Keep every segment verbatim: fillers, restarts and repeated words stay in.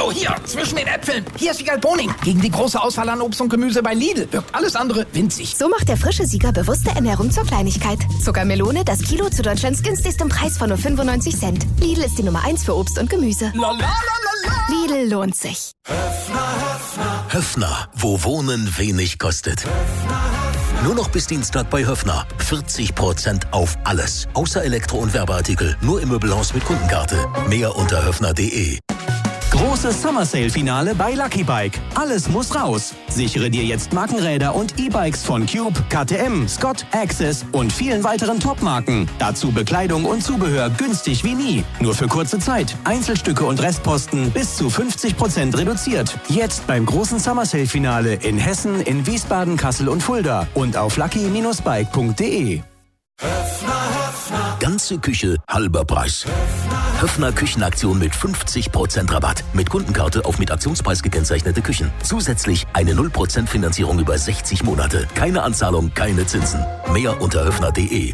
Hallo, hier, zwischen den Äpfeln. Hier ist Siegal Boning. Gegen die große Auswahl an Obst und Gemüse bei Lidl wirkt alles andere winzig. So macht der frische Sieger bewusste Ernährung zur Kleinigkeit. Zuckermelone, das Kilo zu Deutschlands günstigstem Preis von nur fünfundneunzig Cent. Lidl ist die Nummer eins für Obst und Gemüse. La, la, la, la, la. Lidl lohnt sich. Höfner, Höfner. Höfner, wo Wohnen wenig kostet. Höfner, Höfner. Nur noch bis Dienstag bei Höfner. vierzig Prozent auf alles. Außer Elektro- und Werbeartikel. Nur im Möbelhaus mit Kundenkarte. Mehr unter höfner punkt de. Großes Summer Sale Finale bei Lucky Bike. Alles muss raus. Sichere dir jetzt Markenräder und E-Bikes von Cube, K T M, Scott, Access und vielen weiteren Top-Marken. Dazu Bekleidung und Zubehör günstig wie nie. Nur für kurze Zeit. Einzelstücke und Restposten bis zu fünfzig Prozent reduziert. Jetzt beim großen Summer Sale Finale in Hessen, in Wiesbaden, Kassel und Fulda und auf lucky Bindestrich bike punkt de. Höfner, Höfner. Ganze Küche, halber Preis. Höfner, Höfner Küchenaktion mit fünfzig Prozent Rabatt. Mit Kundenkarte auf mit Aktionspreis gekennzeichnete Küchen. Zusätzlich eine null Prozent Finanzierung über sechzig Monate. Keine Anzahlung, keine Zinsen. Mehr unter höfner punkt de.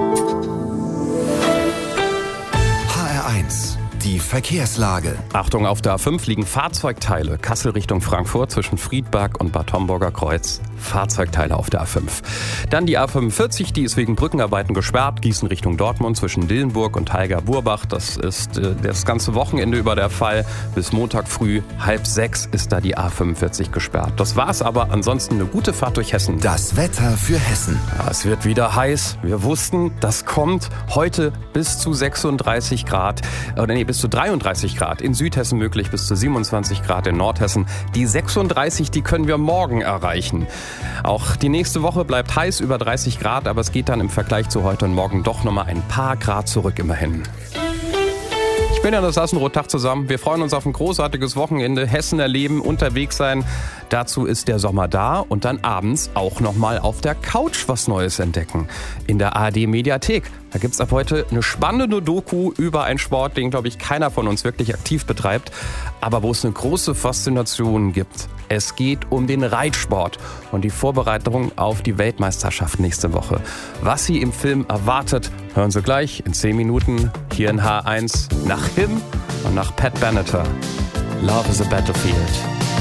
H R eins. Die Verkehrslage. Achtung, auf der A fünf liegen Fahrzeugteile. Kassel Richtung Frankfurt zwischen Friedberg und Bad Homburger Kreuz. Fahrzeugteile auf der A fünf. Dann die A fünfundvierzig, die ist wegen Brückenarbeiten gesperrt. Gießen Richtung Dortmund zwischen Dillenburg und Haiger-Burbach. Das ist äh, das ganze Wochenende über der Fall. Bis Montag früh halb sechs ist da die A fünfundvierzig gesperrt. Das war's aber. Ansonsten eine gute Fahrt durch Hessen. Das Wetter für Hessen. Ja, es wird wieder heiß. Wir wussten, das kommt heute bis zu sechsunddreißig Grad. Oder nee, bis zu dreiunddreißig Grad. In Südhessen möglich bis zu siebenundzwanzig Grad in Nordhessen. Die sechsunddreißig, die können wir morgen erreichen. Auch die nächste Woche bleibt heiß, über dreißig Grad, aber es geht dann im Vergleich zu heute und morgen doch nochmal ein paar Grad zurück immerhin. Ich bin ja das Sassenroth-Tag zusammen. Wir freuen uns auf ein großartiges Wochenende. Hessen erleben, unterwegs sein. Dazu ist der Sommer da und dann abends auch nochmal auf der Couch was Neues entdecken. In der A R D-Mediathek. Da gibt's ab heute eine spannende Doku über einen Sport, den, glaube ich, keiner von uns wirklich aktiv betreibt, aber wo es eine große Faszination gibt. Es geht um den Reitsport und die Vorbereitung auf die Weltmeisterschaft nächste Woche. Was Sie im Film erwartet, hören Sie gleich in zehn Minuten hier in H eins nach Him und nach Pat Benatar. Love is a Battlefield.